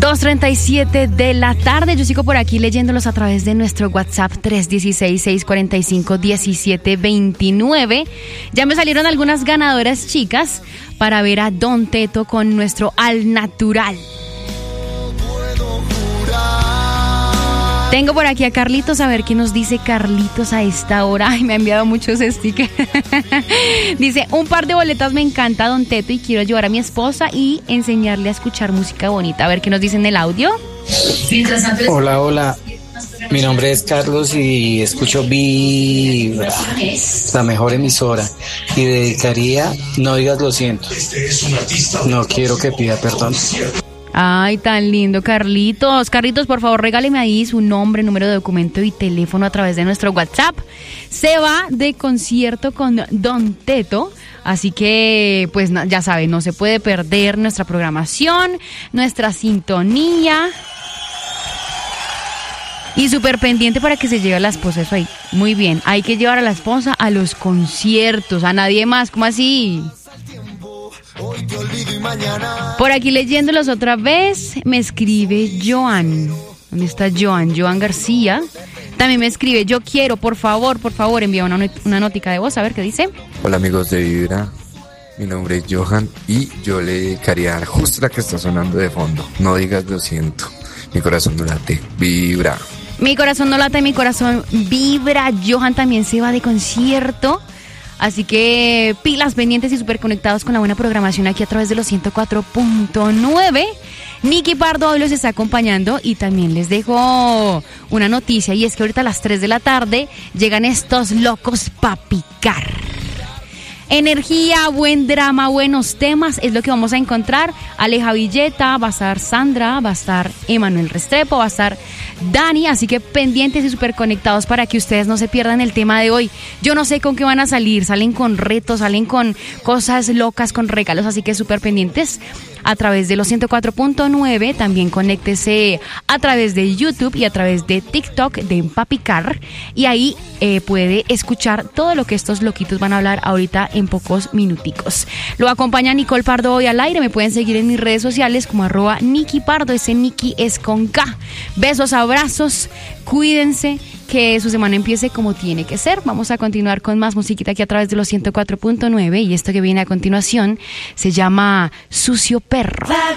2:37 de la tarde. Yo sigo por aquí leyéndolos a través de nuestro WhatsApp 316-645-1729. Ya me salieron algunas ganadoras chicas para ver a Don Teto con nuestro Al Natural. Tengo por aquí a Carlitos, a ver qué nos dice Carlitos a esta hora. Ay, me ha enviado muchos stickers. Dice, un par de boletas, me encanta Don Teto y quiero llevar a mi esposa y enseñarle a escuchar música bonita. A ver qué nos dice en el audio. Hola, mi nombre es Carlos y escucho Vibra, la mejor emisora, y dedicaría No digas lo siento, no quiero que pida perdón. Ay, tan lindo, Carlitos. Carlitos, por favor, regáleme ahí su nombre, número de documento y teléfono a través de nuestro WhatsApp. Se va de concierto con Don Teto, así que, pues, ya saben, no se puede perder nuestra programación, nuestra sintonía. Y súper pendiente para que se lleve a la esposa, eso ahí. Muy bien, hay que llevar a la esposa a los conciertos, a nadie más, ¿cómo así? Por aquí leyéndolos otra vez, me escribe Joan. ¿Dónde está Joan? Joan García. También me escribe, yo quiero, por favor, envía una notica de voz, a ver qué dice. Hola amigos de Vibra, mi nombre es Johan y yo le dedicaría justo la que está sonando de fondo. No digas lo siento, mi corazón no late, vibra. Mi corazón no late, mi corazón vibra. Johan también se va de concierto. Así que pilas pendientes y súper conectados con la buena programación aquí a través de los 104.9. Nicky Pardo hoy los está acompañando y también les dejo una noticia, y es que ahorita a las 3 de la tarde llegan estos locos pa' picar. Energía, buen drama, buenos temas es lo que vamos a encontrar. Aleja Villeta, va a estar Sandra, va a estar Emanuel Restrepo, va a estar Dani, así que pendientes y súper conectados para que ustedes no se pierdan el tema de hoy. Yo no sé con qué van a salir, salen con retos, salen con cosas locas, con regalos, así que súper pendientes a través de los 104.9, también conéctese a través de YouTube y a través de TikTok de Papicar, y ahí puede escuchar todo lo que estos loquitos van a hablar ahorita en pocos minuticos. Lo acompaña Nicole Pardo hoy al aire, me pueden seguir en mis redes sociales como @Nicky Pardo, ese Nicky es con K. Besos, abrazos, cuídense, que su semana empiece como tiene que ser. Vamos a continuar con más musiquita aquí a través de los 104.9 y esto que viene a continuación se llama Sucio Perro.